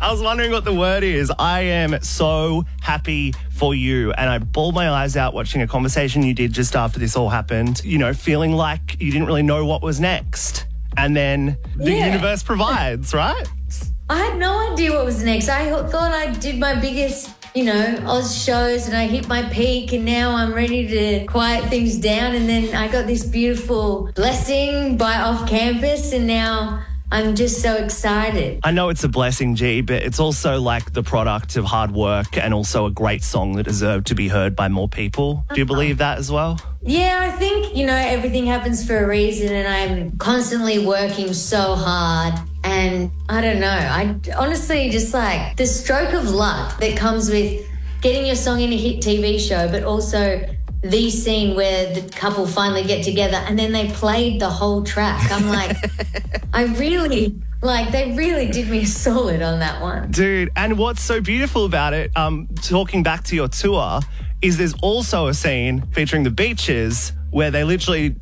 I was wondering what the word is. I am so happy for you. And I bawled my eyes out watching a conversation you did just after this all happened, you know, feeling like you didn't really know what was next. And then the universe provides, right? I had no idea what was next. I thought I did my biggest, Oz shows and I hit my peak and now I'm ready to quiet things down. And then I got this beautiful blessing by Off Campus and now I'm just so excited. I know it's a blessing, G, but it's also like the product of hard work and also a great song that deserved to be heard by more people. Do you believe that as well? Yeah, I think, everything happens for a reason and I'm constantly working so hard. And I don't know, I honestly just like the stroke of luck that comes with getting your song in a hit TV show, but also the scene where the couple finally get together and then they played the whole track. I'm like, they really did me a solid on that one. Dude, and what's so beautiful about it, talking back to your tour, is there's also a scene featuring the Beaches where they literally,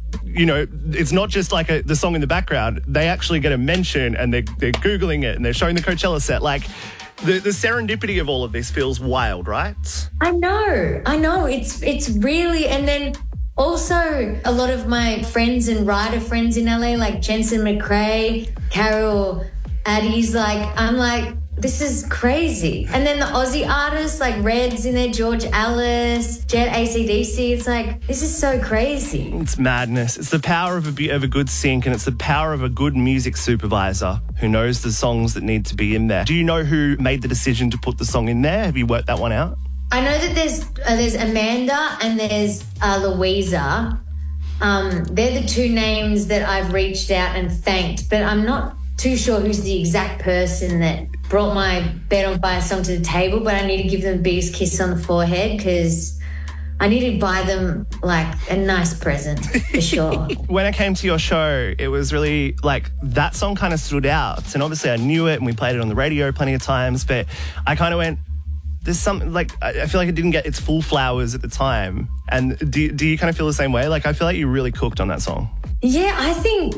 it's not just like the song in the background. They actually get a mention and they're Googling it and they're showing the Coachella set. Like, the serendipity of all of this feels wild, right? I know. It's really, and then also a lot of my friends and writer friends in LA, like Jensen McRae, Carol Addy's, I'm like, this is crazy. And then the Aussie artists like Reds in there, George Alice, Jet AC/DC. It's like, this is so crazy. It's madness. It's the power of a good sync and it's the power of a good music supervisor who knows the songs that need to be in there. Do you know who made the decision to put the song in there? Have you worked that one out? I know that there's Amanda and there's Louisa. They're the two names that I've reached out and thanked, but I'm not too sure who's the exact person that brought my Bed on Fire song to the table, but I need to give them the biggest kiss on the forehead because I need to buy them like a nice present for sure. When I came to your show, it was really like that song kind of stood out. And obviously I knew it and we played it on the radio plenty of times, but I kind of went, there's something like, I feel like it didn't get its full flowers at the time. And do you kind of feel the same way? Like, I feel like you really cooked on that song. Yeah, I think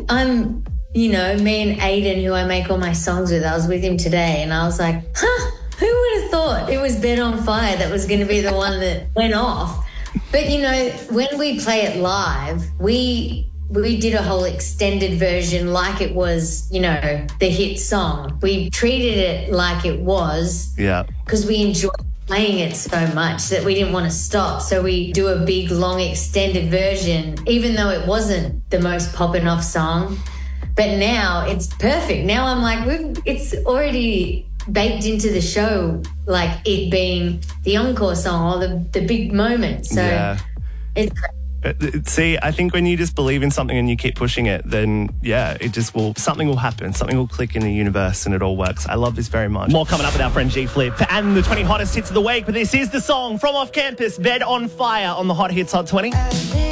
me and Aiden, who I make all my songs with, I was with him today and I was like, who would have thought it was Bed on Fire that was going to be the one that went off? But, when we play it live, we did a whole extended version like it was, the hit song. We treated it like it was. Yeah. Because we enjoyed playing it so much that we didn't want to stop. So we do a big, long, extended version, even though it wasn't the most popping off song. But now it's perfect. Now I'm like, it's already baked into the show, like it being the encore song or the big moment. So it's great. See, I think when you just believe in something and you keep pushing it, then, something will happen. Something will click in the universe and it all works. I love this very much. More coming up with our friend G Flip and the 20 hottest hits of the week. But this is the song from Off Campus, Bed on Fire on the Hot Hits Hot 20.